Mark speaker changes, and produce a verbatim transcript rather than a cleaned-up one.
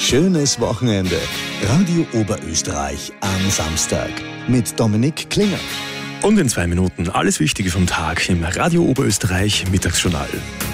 Speaker 1: schönes Wochenende. Radio Oberösterreich am Samstag mit Dominik Klinger.
Speaker 2: Und in zwei Minuten alles Wichtige vom Tag im Radio Oberösterreich Mittagsjournal.